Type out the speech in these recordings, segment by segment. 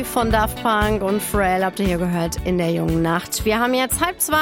Von Daft Punk und Pharrell habt ihr hier gehört in der jungen Nacht. Wir haben jetzt 1:30.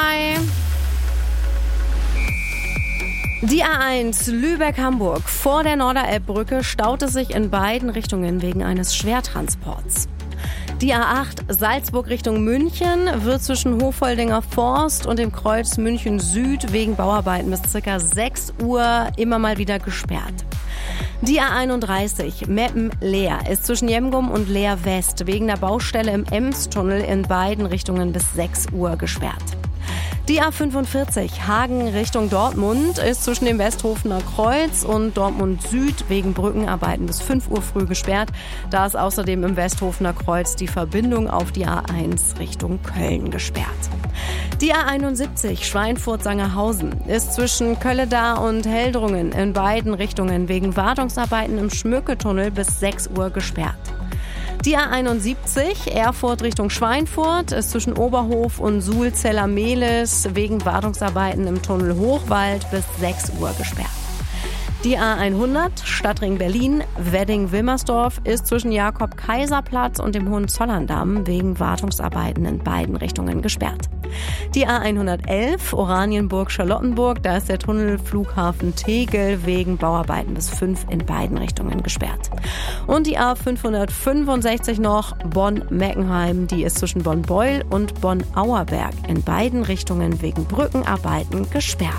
Die A1 Lübeck-Hamburg vor der Norderelbbrücke staute sich in beiden Richtungen wegen eines Schwertransports. Die A8 Salzburg Richtung München wird zwischen Hochfoldinger Forst und dem Kreuz München Süd wegen Bauarbeiten bis ca. 6 Uhr immer mal wieder gesperrt. Die A31 Meppen-Leer ist zwischen Jemgum und Leer West wegen der Baustelle im Emstunnel in beiden Richtungen bis 6 Uhr gesperrt. Die A45 Hagen Richtung Dortmund ist zwischen dem Westhofener Kreuz und Dortmund Süd wegen Brückenarbeiten bis 5 Uhr früh gesperrt. Da ist außerdem im Westhofener Kreuz die Verbindung auf die A1 Richtung Köln gesperrt. Die A71 Schweinfurt-Sangerhausen ist zwischen Kölleda und Heldrungen in beiden Richtungen wegen Wartungsarbeiten im Schmücketunnel bis 6 Uhr gesperrt. Die A71 Erfurt Richtung Schweinfurt ist zwischen Oberhof und Suhl-Zellermehlis wegen Wartungsarbeiten im Tunnel Hochwald bis 6 Uhr gesperrt. Die A100 Stadtring Berlin Wedding-Wilmersdorf ist zwischen Jakob-Kaiser-Platz und dem Hohenzollern-Damm wegen Wartungsarbeiten in beiden Richtungen gesperrt. Die A111 Oranienburg-Charlottenburg, da ist der Tunnel Flughafen Tegel wegen Bauarbeiten bis 5 in beiden Richtungen gesperrt. Und die A565 noch Bonn-Meckenheim, die ist zwischen Bonn-Beul und Bonn-Auerberg in beiden Richtungen wegen Brückenarbeiten gesperrt.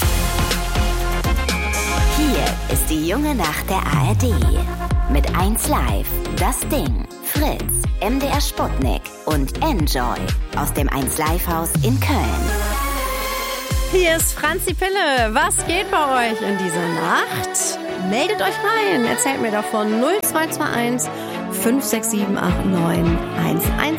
Hier ist die junge Nacht der ARD. Mit 1Live, Das Ding, Fritz, MDR Sputnik und Enjoy aus dem 1Live-Haus in Köln. Hier ist Franzi Pille. Was geht bei euch in dieser Nacht? Meldet euch rein. Erzählt mir davon 0221 567 89 110.